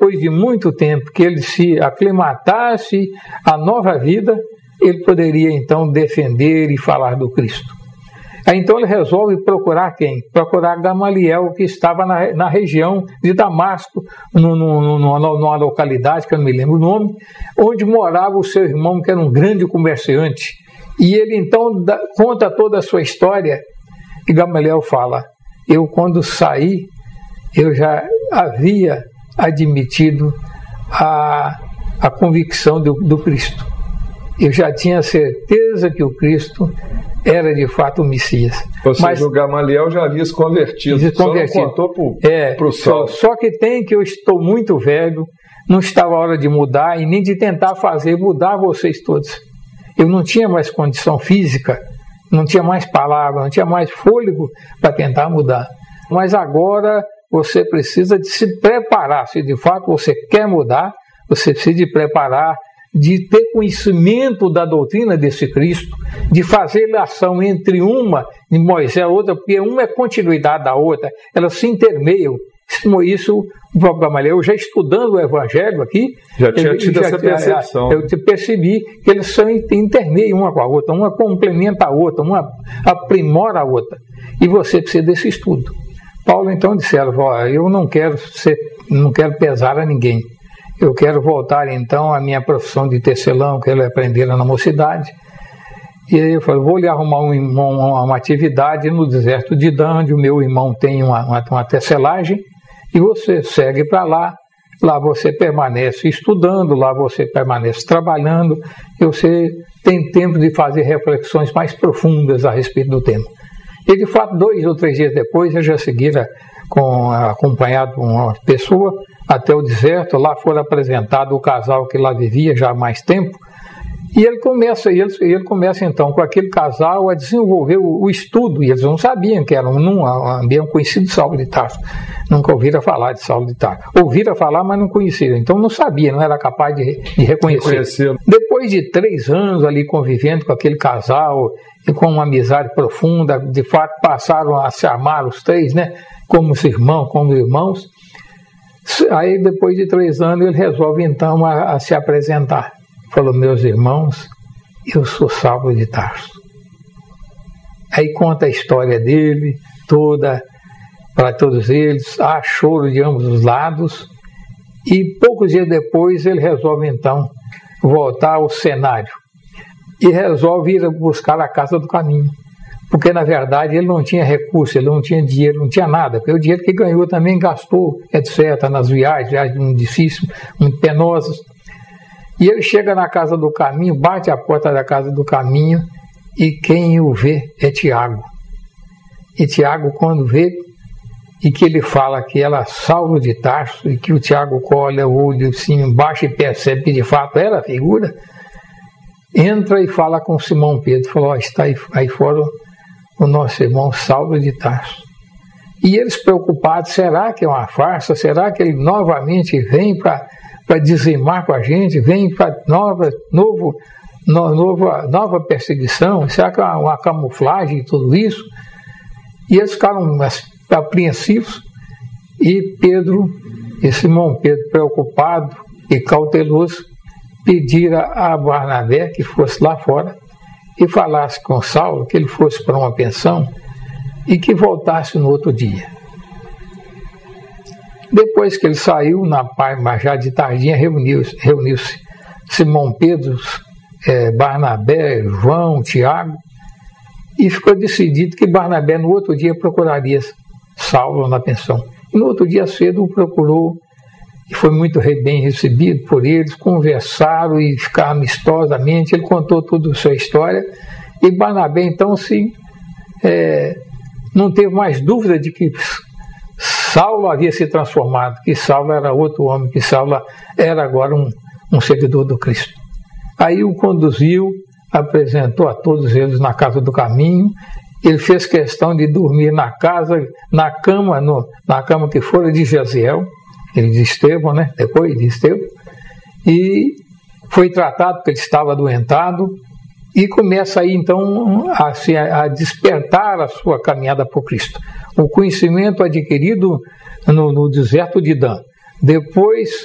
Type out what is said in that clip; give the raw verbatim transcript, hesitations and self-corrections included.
depois de muito tempo que ele se aclimatasse à nova vida, ele poderia então defender e falar do Cristo. Aí então ele resolve procurar quem? Procurar Gamaliel, que estava na, na região de Damasco, no, no, no, numa localidade, que eu não me lembro o nome, onde morava o seu irmão, que era um grande comerciante. E ele então dá, conta toda a sua história, e Gamaliel fala: eu quando saí, eu já havia admitido a, a convicção do, do Cristo. Eu já tinha certeza que o Cristo era de fato o Messias. Ou seja, mas o Gamaliel já havia se convertido, se convertido. Só não contou para é, o Saulo. Só, só que tem que eu estou muito velho, não estava a hora de mudar e nem de tentar fazer mudar vocês todos. Eu não tinha mais condição física, não tinha mais palavra, não tinha mais fôlego para tentar mudar. Mas agora você precisa de se preparar. Se de fato você quer mudar, você precisa de preparar, de ter conhecimento da doutrina desse Cristo, de fazer relação entre uma de Moisés e a outra, porque uma é continuidade da outra, elas se intermeiam. Isso, o próprio Gamaliel, já estudando o Evangelho aqui, já tinha eu, tido já, essa percepção. Eu percebi que eles são intermeiam uma com a outra, uma complementa a outra, uma aprimora a outra. E você precisa desse estudo. Paulo então disse: eu não quero ser, não quero pesar a ninguém. Eu quero voltar então à minha profissão de tecelão, que ele aprendera na mocidade. E aí eu falei: vou lhe arrumar um, uma, uma atividade no deserto de Dan, onde o meu irmão tem uma, uma, uma tecelagem, e você segue para lá. Lá você permanece estudando, lá você permanece trabalhando, e você tem tempo de fazer reflexões mais profundas a respeito do tema. E de fato, dois ou três dias depois, eu já seguira com, acompanhado com uma pessoa até o deserto. Lá foi apresentado o casal que lá vivia já há mais tempo, e ele começa, ele, ele começa então com aquele casal a desenvolver o, o estudo, e eles não sabiam que eram, não haviam conhecido Saulo de Tarso, nunca ouviram falar de Saulo de Tarso, ouviram falar, mas não conheciam, então não sabia, não era capaz de, de reconhecer. Reconhecer. Depois de três anos ali convivendo com aquele casal, e com uma amizade profunda, de fato passaram a se amar os três, né, como os irmãos, como irmãos. Aí depois de três anos ele resolve então a, a se apresentar. Falou: meus irmãos, eu sou Saulo de Tarso. Aí conta a história dele toda para todos eles, há choro de ambos os lados, e poucos dias depois ele resolve então voltar ao cenário e resolve ir buscar a Casa do Caminho, porque na verdade ele não tinha recurso, ele não tinha dinheiro, não tinha nada, porque o dinheiro que ganhou também gastou, etcétera, nas viagens, viagens muito difíceis, muito penosas. E ele chega na Casa do Caminho, bate a porta da Casa do Caminho, e quem o vê é Tiago. E Tiago, quando vê, e que ele fala que ela é Saulo de Tarso, e que o Tiago colhe o olho assim embaixo e percebe que de fato era a figura, entra e fala com Simão Pedro, falou: oh, está aí, aí fora o nosso irmão Saulo de Tarso. E eles preocupados: será que é uma farsa? Será que ele novamente vem para para dizimar com a gente, vem para nova, novo, no, nova, nova perseguição? Será que é uma, uma camuflagem e tudo isso? E eles ficaram apreensivos, e Pedro, e Simão Pedro, preocupado e cauteloso, pediram a Barnabé que fosse lá fora e falasse com Saulo que ele fosse para uma pensão e que voltasse no outro dia. Depois que ele saiu, na paz, já de tardinha, reuniu-se reuniu Simão Pedro, é, Barnabé, João, Tiago, e ficou decidido que Barnabé no outro dia procuraria Saulo na pensão. E no outro dia cedo o procurou, e foi muito bem recebido por eles, conversaram e ficaram amistosamente, ele contou toda a sua história, e Barnabé então se, é, não teve mais dúvida de que Saulo havia se transformado, que Saulo era outro homem, que Saulo era agora um, um seguidor do Cristo. Aí o conduziu, apresentou a todos eles na Casa do Caminho. Ele fez questão de dormir na casa, na cama, no, na cama que fora de Jaziel, ele de Estevão, né? Depois de Estevão, e foi tratado porque ele estava adoentado, e começa aí então a, a despertar a sua caminhada por Cristo. O conhecimento adquirido no, no deserto de Dan, depois